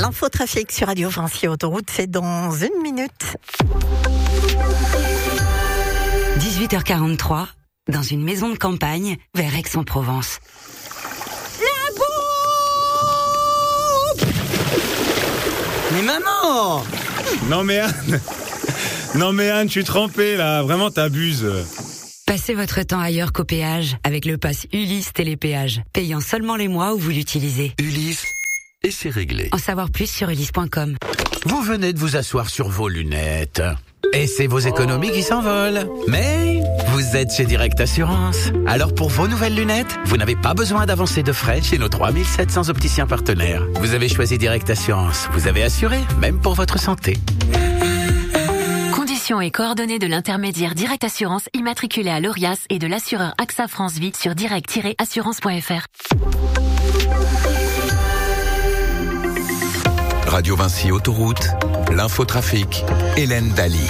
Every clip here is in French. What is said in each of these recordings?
L'infotrafic sur Radio Vinci Autoroute, c'est dans 1 minute. 18h43, dans une maison de campagne, vers Aix-en-Provence. La bombe! Mais maman! Non mais Anne, je suis trempé là, vraiment t'abuses. Passez votre temps ailleurs qu'au péage, avec le pass Ulysse Télépéage, payant seulement les mois où vous l'utilisez. Ulysse, et c'est réglé. En savoir plus sur ulysse.com. Vous venez de vous asseoir sur vos lunettes. Et c'est vos économies qui s'envolent. Mais vous êtes chez Direct Assurance. Alors pour vos nouvelles lunettes, vous n'avez pas besoin d'avancer de frais chez nos 3700 opticiens partenaires. Vous avez choisi Direct Assurance. Vous avez assuré, même pour votre santé. Conditions et coordonnées de l'intermédiaire Direct Assurance immatriculé à l'ORIAS et de l'assureur AXA France Vie sur direct-assurance.fr. Radio Vinci Autoroute, l'infotrafic, Hélène Daly.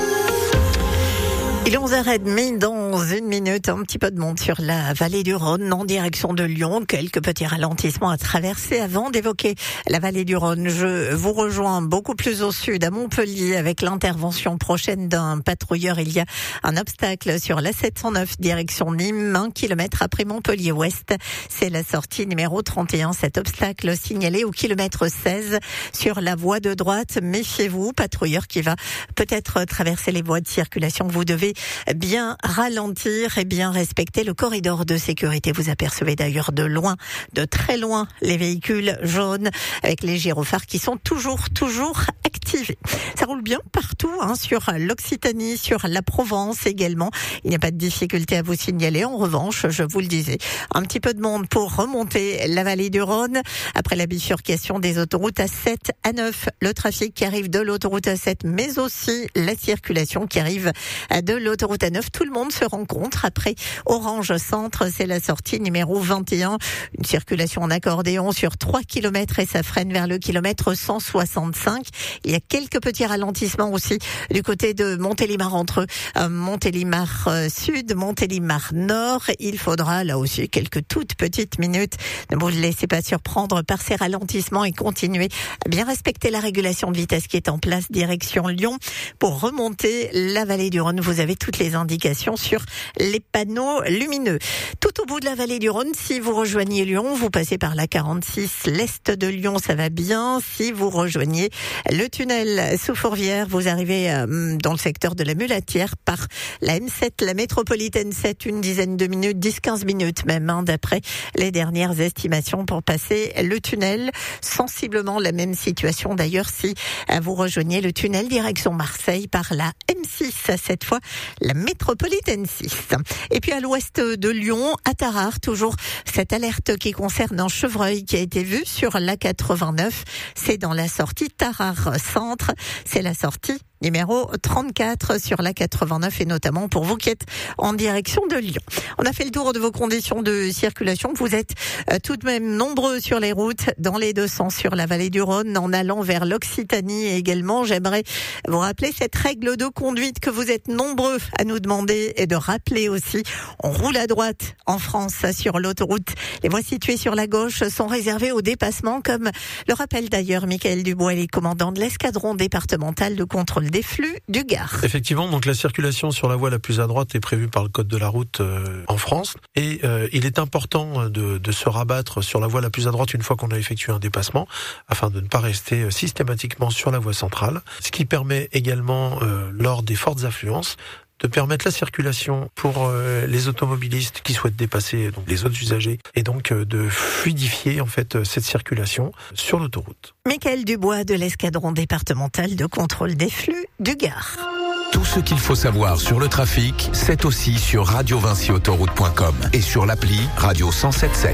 Il est 11h30, dans 1 minute, un petit peu de monde sur la vallée du Rhône en direction de Lyon. Quelques petits ralentissements à traverser avant d'évoquer la vallée du Rhône. Je vous rejoins beaucoup plus au sud, à Montpellier, avec l'intervention prochaine d'un patrouilleur. Il y a un obstacle sur la 709 direction Nîmes, 1 kilomètre après Montpellier-Ouest. C'est la sortie numéro 31. Cet obstacle signalé au kilomètre 16 sur la voie de droite. Méfiez-vous, patrouilleur qui va peut-être traverser les voies de circulation. Vous devez bien ralentir et bien respecter le corridor de sécurité. Vous apercevez d'ailleurs de loin, de très loin, les véhicules jaunes avec les gyrophares qui sont toujours activés. Ça roule bien partout, sur l'Occitanie, sur la Provence également. Il n'y a pas de difficulté à vous signaler. En revanche, je vous le disais, un petit peu de monde pour remonter la vallée du Rhône après la bifurcation des autoroutes A7, A9. Le trafic qui arrive de l'autoroute A7, mais aussi la circulation qui arrive de l'autoroute A9, tout le monde se rencontre après Orange Centre, c'est la sortie numéro 21. Une circulation en accordéon sur 3 km et ça freine vers le kilomètre 165. Il y a quelques petits ralentissements aussi du côté de Montélimar entre Montélimar Sud, Montélimar Nord. Il faudra là aussi quelques toutes petites minutes. Ne vous laissez pas surprendre par ces ralentissements et continuez à bien respecter la régulation de vitesse qui est en place direction Lyon pour remonter la vallée du Rhône. Vous avez toutes les indications sur les panneaux lumineux. Tout au bout de la vallée du Rhône, si vous rejoignez Lyon, vous passez par la 46, l'est de Lyon, ça va bien. Si vous rejoignez le tunnel sous Fourvière, vous arrivez dans le secteur de la Mulatière par la M7, la métropolitaine 7, une dizaine de minutes, 10-15 minutes même, d'après les dernières estimations pour passer le tunnel. Sensiblement la même situation d'ailleurs si vous rejoignez le tunnel direction Marseille par la M6, cette fois la métropolitaine 6. Et puis à l'ouest de Lyon, à Tarare, toujours cette alerte qui concerne un chevreuil qui a été vu sur la 89. C'est dans la sortie Tarare Centre. C'est la sortie numéro 34 sur la 89 et notamment pour vous qui êtes en direction de Lyon. On a fait le tour de vos conditions de circulation. Vous êtes tout de même nombreux sur les routes dans les deux sens sur la vallée du Rhône en allant vers l'Occitanie également. J'aimerais vous rappeler cette règle de conduite que vous êtes nombreux à nous demander et de rappeler aussi. On roule à droite en France sur l'autoroute. Les voies situées sur la gauche sont réservées aux dépassements comme le rappelle d'ailleurs Michael Dubois, les commandants de l'escadron départemental de contrôle des flux du Gard. Effectivement, donc la circulation sur la voie la plus à droite est prévue par le code de la route en France et il est important de se rabattre sur la voie la plus à droite une fois qu'on a effectué un dépassement afin de ne pas rester systématiquement sur la voie centrale, ce qui permet également lors des fortes affluences de permettre la circulation pour les automobilistes qui souhaitent dépasser donc les autres usagers et donc de fluidifier en fait cette circulation sur l'autoroute. Michael Dubois de l'escadron départemental de contrôle des flux du Gard. Tout ce qu'il faut savoir sur le trafic, c'est aussi sur radiovinciautoroute.com et sur l'appli Radio 107.7.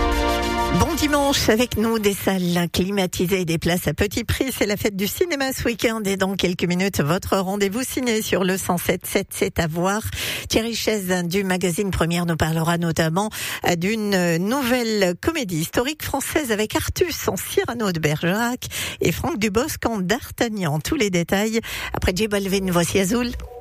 Bon dimanche avec nous, des salles climatisées et des places à petit prix. C'est la fête du cinéma ce week-end et dans quelques minutes, votre rendez-vous ciné sur le 107.7, c'est à voir. Thierry Chaise du magazine Première nous parlera notamment d'une nouvelle comédie historique française avec Artus en Cyrano de Bergerac et Franck Dubosc en D'Artagnan. Tous les détails après J Balvin, voici Azul.